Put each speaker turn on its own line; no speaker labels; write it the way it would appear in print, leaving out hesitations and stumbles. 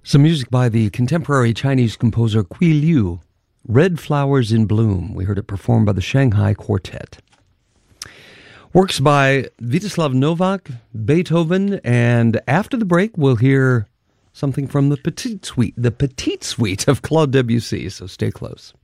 Some music by the contemporary Chinese composer Qui Liu, Red Flowers in Bloom. We heard it performed by the Shanghai Quartet. Works by Vítězslav Novák, Beethoven, and after the break, we'll hear something from the Petite Suite of Claude Debussy, so stay close.